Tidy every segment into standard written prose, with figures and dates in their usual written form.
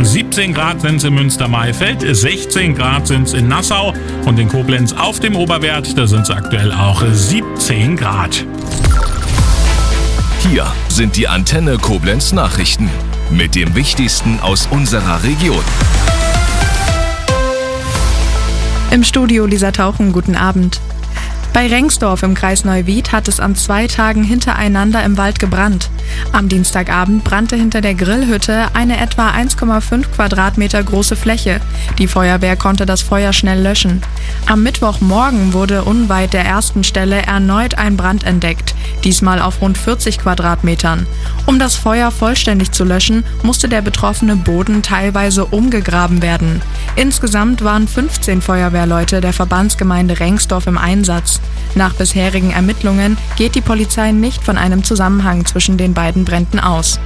17 Grad sind es in Münster-Maifeld, 16 Grad sind es in Nassau und in Koblenz auf dem Oberwert, da sind es aktuell auch 17 Grad. Hier sind die Antenne Koblenz Nachrichten mit dem Wichtigsten aus unserer Region. Im Studio Lisa Tauchen, guten Abend. Bei Rengsdorf im Kreis Neuwied hat es an 2 Tagen hintereinander im Wald gebrannt. Am Dienstagabend brannte hinter der Grillhütte eine etwa 1,5 Quadratmeter große Fläche. Die Feuerwehr konnte das Feuer schnell löschen. Am Mittwochmorgen wurde unweit der ersten Stelle erneut ein Brand entdeckt, diesmal auf rund 40 Quadratmetern. Um das Feuer vollständig zu löschen, musste der betroffene Boden teilweise umgegraben werden. Insgesamt waren 15 Feuerwehrleute der Verbandsgemeinde Rengsdorf im Einsatz. Nach bisherigen Ermittlungen geht die Polizei nicht von einem Zusammenhang zwischen den beiden Bränden aus.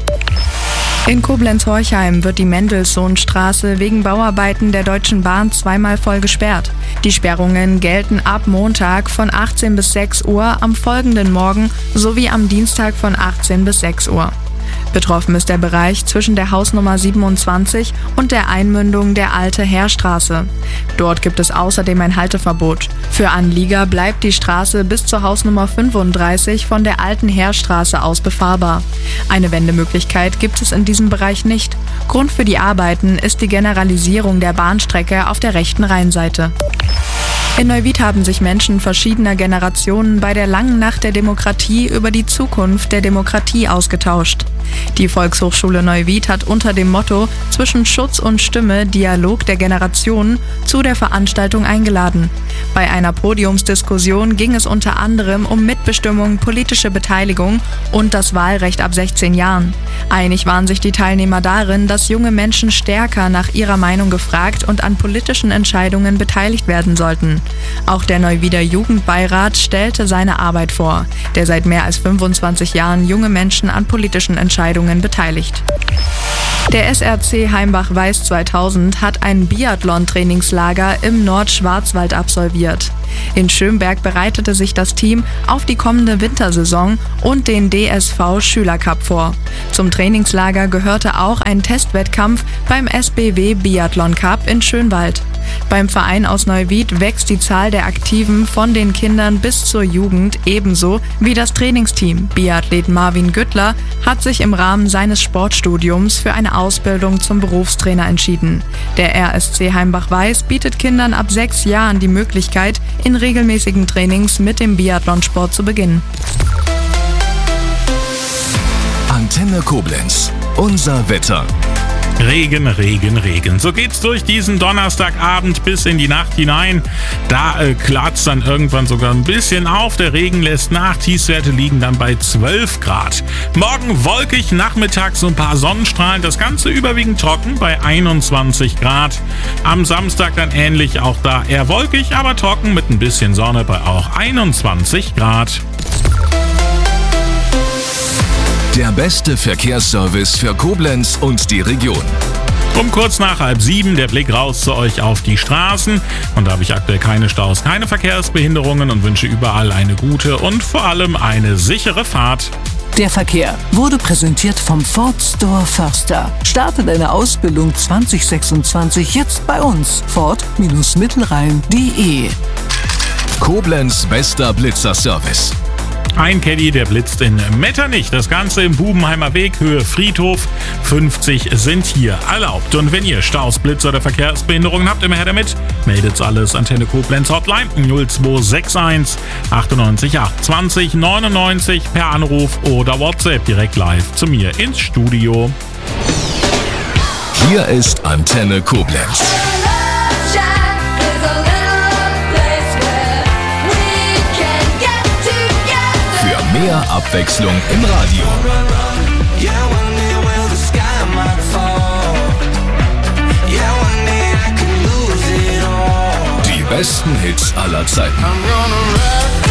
In Koblenz-Horchheim wird die Mendelssohnstraße wegen Bauarbeiten der Deutschen Bahn zweimal voll gesperrt. Die Sperrungen gelten ab Montag von 18 bis 6 Uhr, am folgenden Morgen sowie am Dienstag von 18 bis 6 Uhr. Betroffen ist der Bereich zwischen der Hausnummer 27 und der Einmündung der Alte Heerstraße. Dort gibt es außerdem ein Halteverbot. Für Anlieger bleibt die Straße bis zur Hausnummer 35 von der Alten Heerstraße aus befahrbar. Eine Wendemöglichkeit gibt es in diesem Bereich nicht. Grund für die Arbeiten ist die Generalisierung der Bahnstrecke auf der rechten Rheinseite. In Neuwied haben sich Menschen verschiedener Generationen bei der Langen Nacht der Demokratie über die Zukunft der Demokratie ausgetauscht. Die Volkshochschule Neuwied hat unter dem Motto „Zwischen Schutz und Stimme – Dialog der Generationen" zu der Veranstaltung eingeladen. Bei einer Podiumsdiskussion ging es unter anderem um Mitbestimmung, politische Beteiligung und das Wahlrecht ab 16 Jahren. Einig waren sich die Teilnehmer darin, dass junge Menschen stärker nach ihrer Meinung gefragt und an politischen Entscheidungen beteiligt werden sollten. Auch der Neuwieder Jugendbeirat stellte seine Arbeit vor, der seit mehr als 25 Jahren junge Menschen an politischen Entscheidungen beteiligt. Der SRC Heimbach-Weiß 2000 hat ein Biathlon-Trainingslager im Nordschwarzwald absolviert. In Schönberg bereitete sich das Team auf die kommende Wintersaison und den DSV-Schülercup vor. Zum Trainingslager gehörte auch ein Testwettkampf beim SBW Biathlon Cup in Schönwald. Beim Verein aus Neuwied wächst die Zahl der Aktiven von den Kindern bis zur Jugend ebenso wie das Trainingsteam. Biathlet Marvin Güttler hat sich im Rahmen seines Sportstudiums für eine Ausbildung zum Berufstrainer entschieden. Der RSC Heimbach-Weiß bietet Kindern ab 6 Jahren die Möglichkeit, in regelmäßigen Trainings mit dem Biathlonsport zu beginnen. Antenne Koblenz, unser Wetter. Regen, Regen, Regen. So geht's durch diesen Donnerstagabend bis in die Nacht hinein. Da klart's dann irgendwann sogar ein bisschen auf. Der Regen lässt nach. Tiefstwerte liegen dann bei 12 Grad. Morgen wolkig, nachmittags so ein paar Sonnenstrahlen. Das Ganze überwiegend trocken bei 21 Grad. Am Samstag dann ähnlich, auch da eher wolkig, aber trocken mit ein bisschen Sonne bei auch 21 Grad. Der beste Verkehrsservice für Koblenz und die Region. Um kurz nach 6:30 der Blick raus zu euch auf die Straßen. Und da habe ich aktuell keine Staus, keine Verkehrsbehinderungen und wünsche überall eine gute und vor allem eine sichere Fahrt. Der Verkehr wurde präsentiert vom Ford Store Förster. Starte deine Ausbildung 2026 jetzt bei uns. Ford-Mittelrhein.de. Koblenz bester Blitzerservice. Ein Caddy, der blitzt in Metternich. Das Ganze im Bubenheimer Weg, Höhe Friedhof. 50 sind hier erlaubt. Und wenn ihr Staus, Blitz oder Verkehrsbehinderungen habt, immer her damit. Meldet's alles. Antenne Koblenz Hotline 0261 98 820 99 per Anruf oder WhatsApp direkt live zu mir ins Studio. Hier ist Antenne Koblenz. Mehr Abwechslung im Radio. Die besten Hits aller Zeiten.